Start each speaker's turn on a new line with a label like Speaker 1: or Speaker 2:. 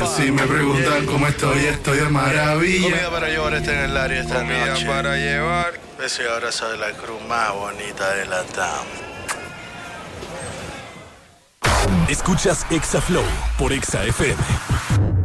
Speaker 1: Si me preguntan cómo estoy de maravilla.
Speaker 2: Comida para llevar está en el área esta
Speaker 3: Comida
Speaker 2: noche.
Speaker 3: para llevar.
Speaker 2: Beso y abrazo de la cruz más bonita de la TAM.
Speaker 4: Escuchas Exa Flow por Exa FM.